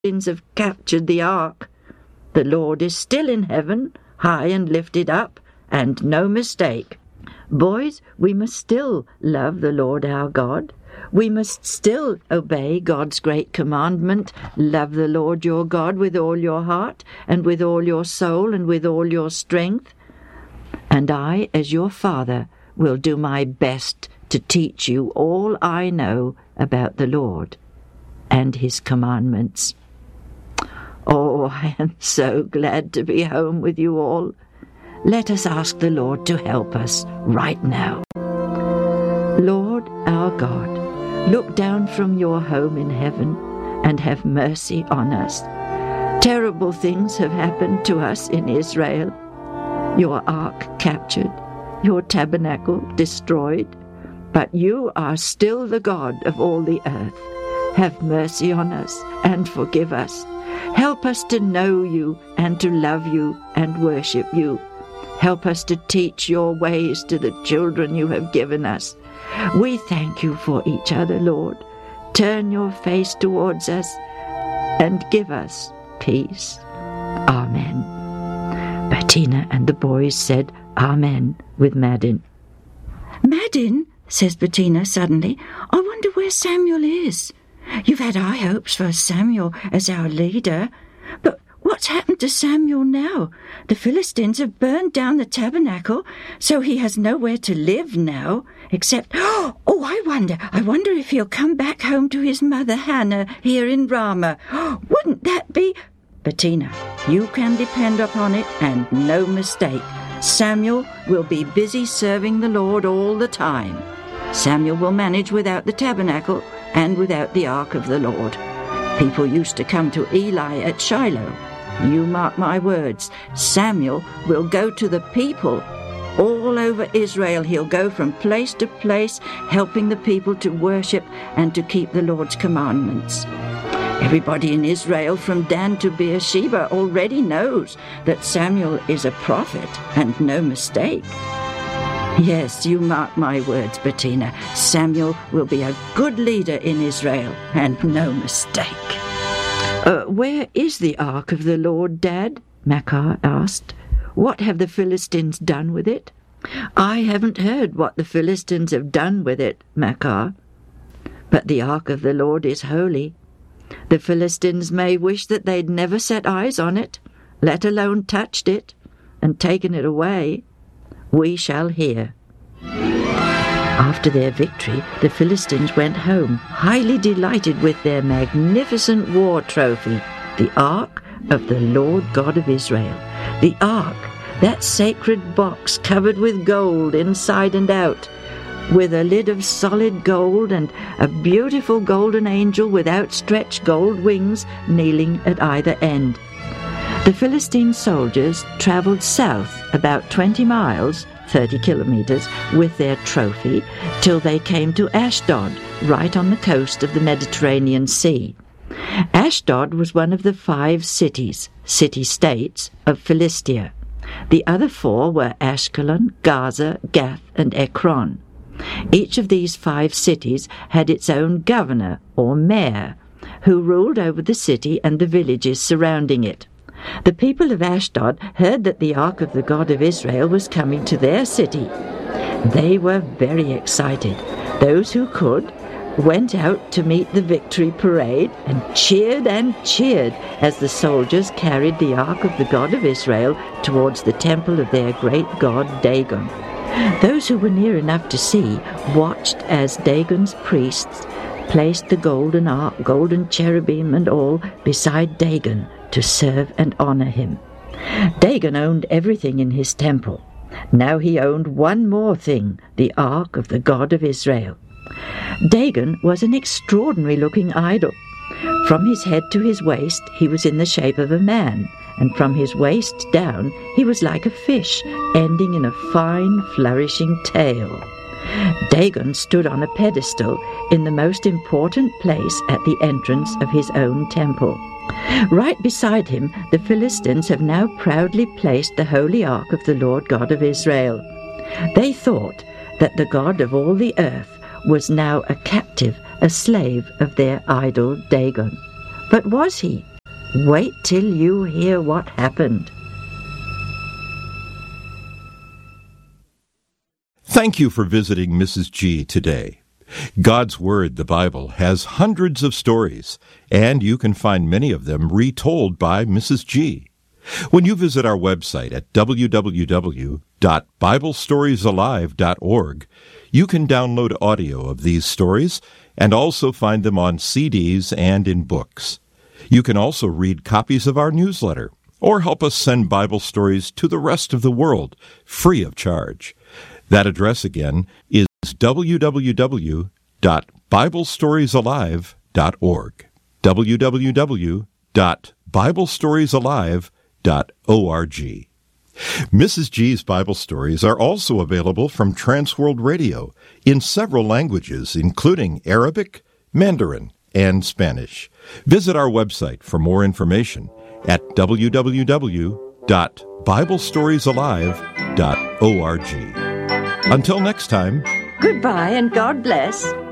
Philistines have captured the ark. The Lord is still in heaven, high and lifted up, and no mistake. Boys, we must still love the Lord our God. We must still obey God's great commandment, love the Lord your God with all your heart, and with all your soul, and with all your strength. And I, as your father, will do my best to teach you all I know about the Lord and his commandments. Oh, I am so glad to be home with you all. Let us ask the Lord to help us right now. Lord our God, look down from your home in heaven and have mercy on us. Terrible things have happened to us in Israel. Your ark captured, your tabernacle destroyed, but you are still the God of all the earth. Have mercy on us and forgive us. Help us to know you and to love you and worship you. Help us to teach your ways to the children you have given us. We thank you for each other, Lord. Turn your face towards us and give us peace. Amen. Bettina and the boys said Amen with Madin. Madin, says Bettina suddenly, I wonder where Samuel is. You've had high hopes for Samuel as our leader, but what's happened to Samuel now? The Philistines have burned down the tabernacle, so he has nowhere to live now, except... Oh, I wonder if he'll come back home to his mother Hannah here in Ramah. Wouldn't that be... Bettina, you can depend upon it, and no mistake. Samuel will be busy serving the Lord all the time. Samuel will manage without the tabernacle and without the ark of the Lord. People used to come to Eli at Shiloh. You mark my words, Samuel will go to the people. All over Israel he'll go from place to place, helping the people to worship and to keep the Lord's commandments. Everybody in Israel from Dan to Beersheba already knows that Samuel is a prophet, and no mistake. Yes, you mark my words, Bettina. Samuel will be a good leader in Israel, and no mistake. Where is the ark of the Lord, Dad? Makar asked. What have the Philistines done with it? I haven't heard what the Philistines have done with it, Makar. But the ark of the Lord is holy. The Philistines may wish that they'd never set eyes on it, let alone touched it, and taken it away. We shall hear. After their victory, the Philistines went home, highly delighted with their magnificent war trophy, the Ark of the Lord God of Israel. The Ark, that sacred box covered with gold inside and out, with a lid of solid gold and a beautiful golden angel with outstretched gold wings kneeling at either end. The Philistine soldiers travelled south about 20 miles, 30 kilometers, with their trophy, till they came to Ashdod, right on the coast of the Mediterranean Sea. Ashdod was one of the 5 city-states of Philistia. The other 4 were Ashkelon, Gaza, Gath, and Ekron. Each of these 5 cities had its own governor, or mayor, who ruled over the city and the villages surrounding it. The people of Ashdod heard that the Ark of the God of Israel was coming to their city. They were very excited. Those who could went out to meet the victory parade and cheered as the soldiers carried the Ark of the God of Israel towards the temple of their great god Dagon. Those who were near enough to see watched as Dagon's priests placed the golden ark, golden cherubim and all, beside Dagon to serve and honor him. Dagon owned everything in his temple. Now he owned one more thing, the Ark of the God of Israel. Dagon was an extraordinary-looking idol. From his head to his waist he was in the shape of a man, and from his waist down he was like a fish, ending in a fine, flourishing tail. Dagon stood on a pedestal in the most important place at the entrance of his own temple. Right beside him, the Philistines have now proudly placed the holy ark of the Lord God of Israel. They thought that the God of all the earth was now a captive, a slave of their idol Dagon. But was he? Wait till you hear what happened. Thank you for visiting Mrs. G today. God's Word, the Bible, has hundreds of stories, and you can find many of them retold by Mrs. G. When you visit our website at www.biblestoriesalive.org, you can download audio of these stories and also find them on CDs and in books. You can also read copies of our newsletter or help us send Bible stories to the rest of the world free of charge. That address again is www.biblestoriesalive.org. www.biblestoriesalive.org. Mrs. G's Bible stories are also available from Transworld Radio in several languages, including Arabic, Mandarin, and Spanish. Visit our website for more information at www.biblestoriesalive.org. Until next time, Goodbye and God bless.